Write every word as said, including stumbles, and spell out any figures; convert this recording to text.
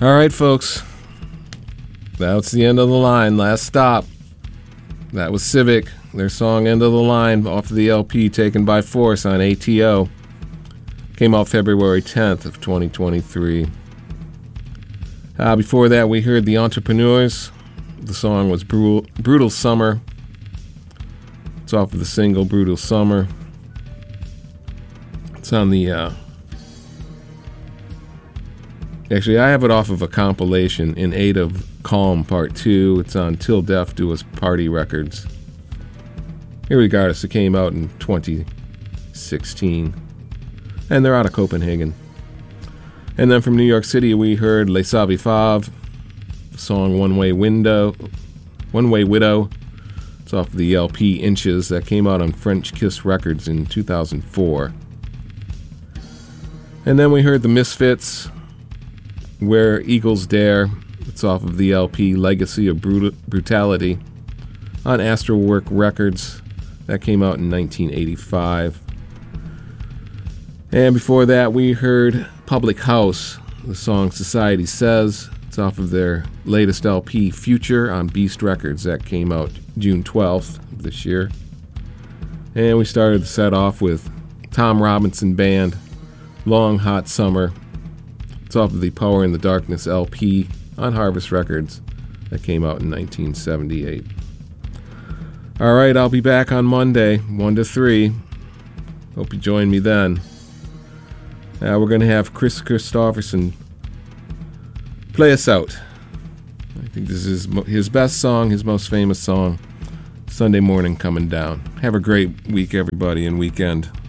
All right, folks. That's the end of the line. Last stop. That was Civic. Their song End of the Line off of the L P Taken by Force on A T O. Came out February tenth of twenty twenty-three. Uh, before that, we heard The Entrepreneurs. The song was Brutal, Brutal Summer. It's off of the single Brutal Summer. It's on the... Uh, actually, I have it off of a compilation, In Aid of Calm Part two. It's on Till Death Do Us Party Records. Irregardless, it came out in twenty sixteen. And they're out of Copenhagen. And then from New York City, we heard Les Savifaves, the song One Way Window, One Way Widow. It's off the L P Inches that came out on French Kiss Records in two thousand four. And then we heard The Misfits, Where Eagles Dare. It's off of the L P Legacy of Brut- Brutality on Astrowork Records. That came out in nineteen eighty-five. And before that, we heard Public House, the song Society Says. It's off of their latest L P, Future, on Beast Records. That came out June twelfth of this year. And we started the set off with Tom Robinson Band, Long Hot Summer. It's off of the Power in the Darkness L P on Harvest Records. That came out in nineteen seventy-eight. All right, I'll be back on Monday, one to three. Hope you join me then. Now we're going to have Chris Christopherson play us out. I think this is his best song, his most famous song, Sunday Morning Coming Down. Have a great week, everybody, and weekend.